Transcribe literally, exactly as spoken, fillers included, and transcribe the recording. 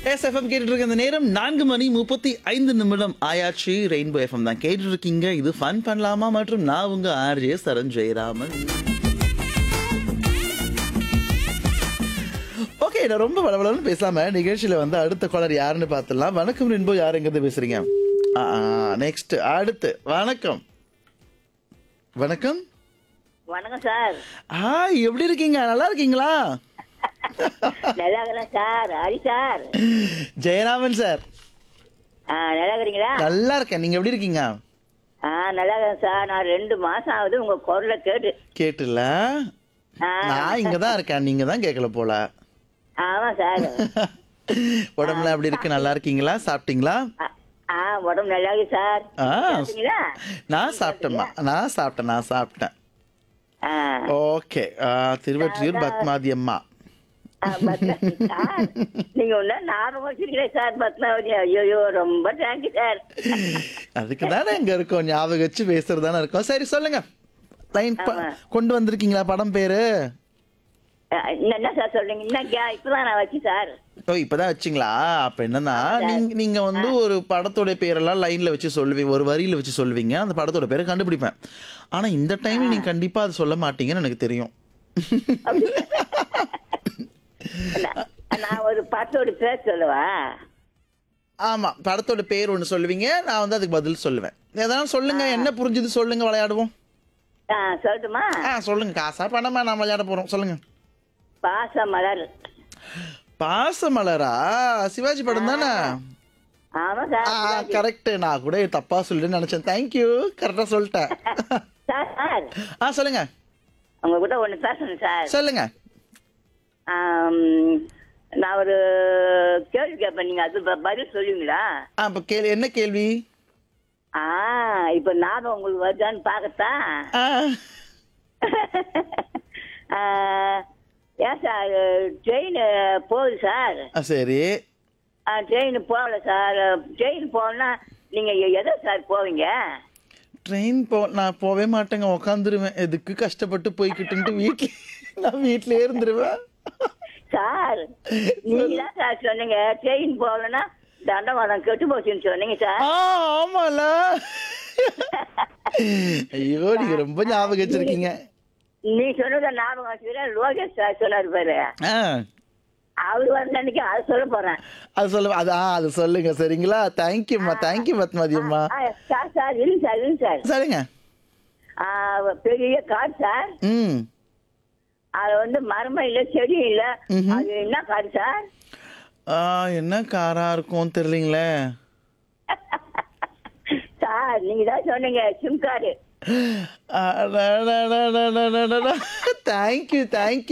SFM கேட்டுட்டு இருக்க இந்த நேரம் நான்கு மணி முப்பத்தி ஐந்து நிமிடம் ஆயாச்சு. ரெயின்போ எஃப்எம் தான் கேட்டுட்டு இருக்கீங்க. இது ஃபன் பண்ணலாமா மற்றும் நான் உங்க ஆர்ஜே சரண் ஜெயராமன். ஓகே, நான் ரொம்ப வளவளன்னு பேசாம நிகழ்ச்சியில வந்து அடுத்த காலர் யாருன்னு பார்த்துடலாம். வணக்கம் ரெயின்போ, யார் எங்கிருந்து பேசுறீங்க? நெக்ஸ்ட் அடுத்து வணக்கம். வணக்கம் வணக்கம் சார். ஆ, எப்படி இருக்கீங்க? நல்லா இருக்கீங்களா? நல்லா இருக்கிறேன் sir. Hari sir. Jayaraman sir. ஆ, நல்லா இருக்கிறீங்களா? நல்லா இருக்கேன். நீங்க எப்படி இருக்கீங்க? ஆ, நல்லா இருக்கிறேன் சார். நான் ரெண்டு மாசம் ஆகுது உங்க குரலை கேட்டு. கேட்டுல ஆ, நான் இங்க தான் இருக்கேன், நீங்க தான் கேட்கல போல. ஆமா சார். உடம்புல எப்படி இருக்கு? நல்லா இருக்கீங்களா? சாப்பிட்டீங்களா? ஆ, ஆ, உடம்பு நல்லா இருக்கு சார். ஆ, சாப்பிட்டீங்களா? நான் சாப்பிட்டேம்மா. நான் சாப்பிட்டேன் நான் சாப்பிட்டேன் ஆ, ஓகே. திருவற்றியூர் பத்மாதி அம்மா. ஆ, பத்மாவதி சார். நீங்க ஒண்ணு ஞாபகம் வச்சிருக்கீங்களே சார் பத்மாவதி. ஐயோ, ரொம்ப தேங்க்யூ சார். அதுக்கு தானே இங்க இருக்கோம், ஞாபகம் வச்சு பேசுறது தானே இருக்கோம். சரி சொல்லுங்க, லைன் ஆமா. கொண்டு வந்திருக்கீங்களா? படம் பேரு ஆ, என்ன சார் சொல்றீங்க? இன்னைக்கு இப்பதான் நான் வச்சு சார். ஓ, இப்பதான் வச்சிங்களா? அப்ப என்னன்னா, நீங்க நீங்க வந்து ஒரு படத்தோட பேரெல்லாம் லைன்ல வச்சு சொல்லுவீங்க, ஒரு வரியில வச்சு சொல்லுவீங்க, அந்த படத்தோட பேரை கண்டுபிடிப்பேன். ஆனா இந்த டைம் நீங்க கண்டிப்பா அது சொல்ல மாட்டீங்கன்னு எனக்கு தெரியும். நான்- நான் ஒரு படத்தோட பேர் சொல்லுவா. ஆமா, படத்தோட பேர் ஒண்ணு சொல்லுவீங்க, நான் வந்து அதுக்கு பதில் சொல்லுவேன். ஏதாவது சொல்லுங்க, என்ன புரிஞ்சுது சொல்லுங்க, விளையாடுவோம். ஆ, சொல்லட்டுமா? ஆ சொல்லுங்க, காசா பணமா நான் விளையாட போறோம், சொல்லுங்க. பாசமலர். பாசமலரா? சிவாஜி படம் தானே? ஆமா சார். ஆ, சிவாஜி. கரெக்ட். நான் கூட தப்பா சொல்லிட்டு நினைச்சேன். தேங்க்யூ, கரெக்டா சொல்லிட்டேன். சார் சார், ஆ சொல்லுங்க உங்க கூட ஒண்ணு பேசணும் சார். சொல்லுங்க. ஆம், நான் ஒரு கேள்வி கேட்பேன், நீங்க அது ப- பதில் சொல்லுவீங்களா? ஆ, இப்ப கேள்வி என்ன கேள்வி? ஆ, இப்ப ஞாபகம் உங்களுக்கு வருதான்னு பாக்கத்தா? ஆ, ஆ, ஏன் சார் ட்ரெயின் போகுது சார். ஆ, சரி. ட்ரெயின் போகல சார். ட்ரெயின் போகணும்னா நீங்க எதை சார் போவீங்க? ட்ரெயின் போ நான் போவே மாட்டேங்க, உக்காந்துருவேன். எதுக்கு கஷ்டப்பட்டு போய்கிட்டு வீட்டுல நான் வீட்லயே இருந்துருவேன். சார் நீங்க தான் சார் சொன்னீங்க ட்ரெயின் போகலன்னா தண்டவாளம் கெட்டு போச்சுன்னு சொன்னீங்க சார். ஆ, ஆமால. ஐயோ, நீங்க ரொம்ப ஞாபகம் வச்சிருக்கீங்க. நீ சொன்னத ஞாபகம் வச்சுக்கிறேன். லோகேஷ் சார் சொன்னாரு பாரு, ஆ, அவரு வந்த அன்னைக்கு அதை சொல்ல போறேன். அது சொல்ல அது ஆ அது சொல்லுங்க. சரிங்களா? தேங்க்யூம்மா, தேங்க்யூ பத்மாதி அம்மா. ஆ, சார் சார் இல்லைங்க சார் இல்லைங்க சார். சரிங்க. ஆ, பெரிய காடு சார். ம் அது வந்து மரமும் இல்ல செடியும் இல்ல. ம்ஹும். அது என்ன காடு சார்? ஆ, என்ன காரா இருக்கும் தெரியலீங்களே. சார் நீங்க தான் சொன்னீங்க சிம் கார்டு. Thank you thank you